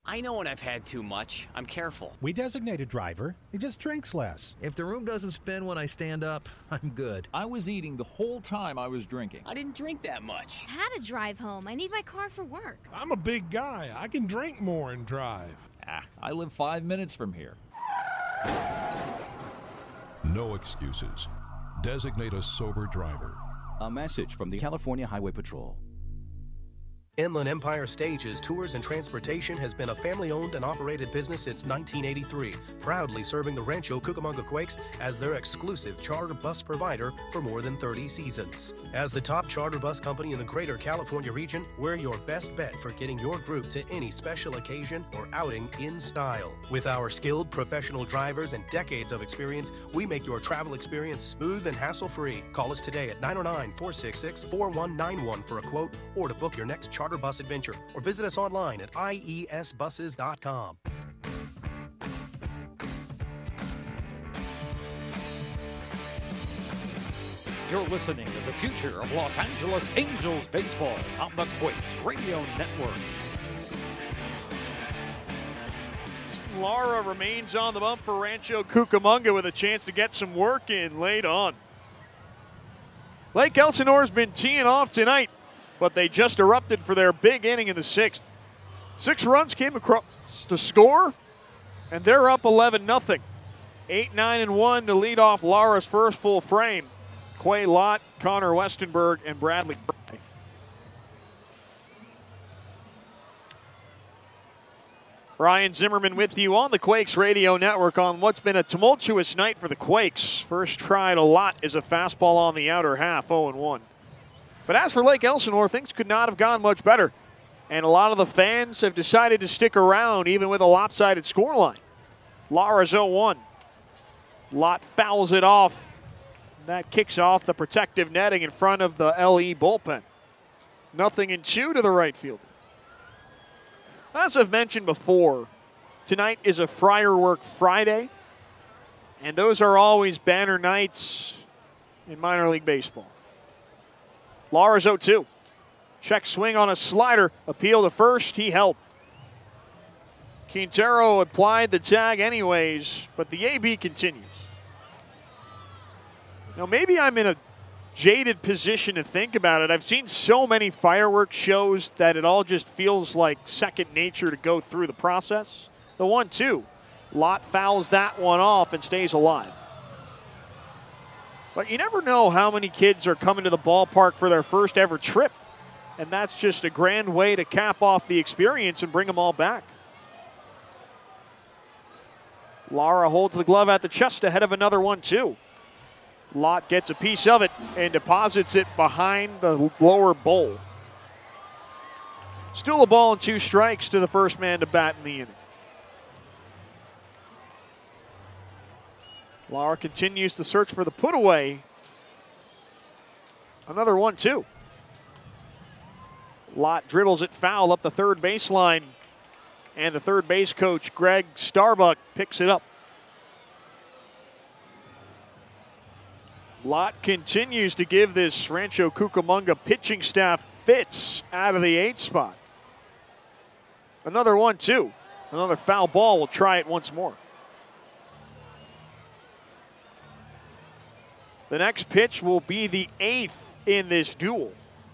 I know when I've had too much. I'm careful. We designate a driver. He just drinks less. If the room doesn't spin when I stand up, I'm good. I was eating the whole time I was drinking. I didn't drink that much. Had to drive home. I need my car for work. I'm a big guy. I can drink more and drive. I live 5 minutes from here. No excuses. Designate a sober driver. A message from the California Highway Patrol. Inland Empire Stages, Tours, and Transportation has been a family-owned and operated business since 1983, proudly serving the Rancho Cucamonga Quakes as their exclusive charter bus provider for more than 30 seasons. As the top charter bus company in the greater California region, we're your best bet for getting your group to any special occasion or outing in style. With our skilled professional drivers and decades of experience, we make your travel experience smooth and hassle-free. Call us today at 909-466-4191 for a quote or to book your next charter bus adventure, or visit us online at iesbuses.com. You're listening to the future of Los Angeles Angels baseball on the Quakes Radio Network. Lara remains on the bump for Rancho Cucamonga with a chance to get some work in late on. Lake Elsinore's been teeing off tonight, but they just erupted for their big inning in the sixth. 6 runs came across to score, and they're up 11-0. 8-9-1 to lead off Lara's first full frame. Quay Lott, Connor Westenberg, and Bradley Fry. Ryan Zimmerman with you on the Quakes Radio Network on what's been a tumultuous night for the Quakes. First try at a lot is a fastball on the outer half, 0-1. But as for Lake Elsinore, things could not have gone much better. And a lot of the fans have decided to stick around even with a lopsided scoreline. Lara's 0-1. Lott fouls it off. That kicks off the protective netting in front of the LE bullpen. 0-2 to the right fielder. As I've mentioned before, tonight is a Firework Friday. And those are always banner nights in minor league baseball. Lara's 0-2. Check swing on a slider. Appeal to first. He held. Quintero applied the tag anyways, but the AB continues. Now, maybe I'm in a jaded position to think about it. I've seen so many fireworks shows that it all just feels like second nature to go through the process. The 1-2. Lott fouls that one off and stays alive. But you never know how many kids are coming to the ballpark for their first ever trip. And that's just a grand way to cap off the experience and bring them all back. Lara holds the glove at the chest ahead of another 1-2. Lott gets a piece of it and deposits it behind the lower bowl. Still a ball and 2 strikes to the first man to bat in the inning. Lara continues to search for the put-away. Another 1-2. Lott dribbles it foul up the third baseline. And the third base coach, Greg Starbuck, picks it up. Lott continues to give this Rancho Cucamonga pitching staff fits out of the 8th spot. Another 1-2. Another foul ball. We'll try it once more. The next pitch will be the 8th in this duel.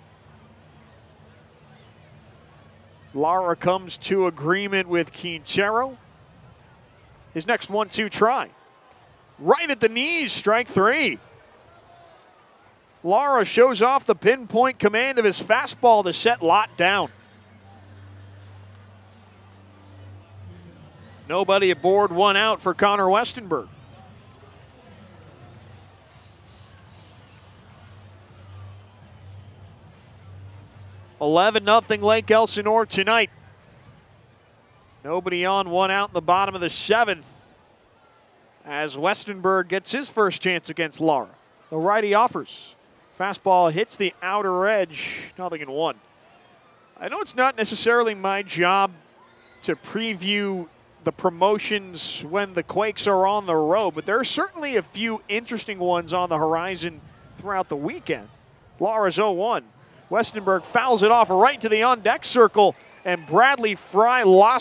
Lara comes to agreement with Quintero. His next 1-2 try. Right at the knees, strike 3. Lara shows off the pinpoint command of his fastball to set Lott down. Nobody aboard, 1 out for Connor Westenberg. $11-0 Lake Elsinore tonight. Nobody on, 1 out in the bottom of the 7th as Westenberg gets his first chance against Lara. The righty offers. Fastball hits the outer edge, 0-1. I know it's not necessarily my job to preview the promotions when the Quakes are on the road, but there are certainly a few interesting ones on the horizon throughout the weekend. Lara's 0-1. Westenberg fouls it off right to the on-deck circle, and Bradley Fry lost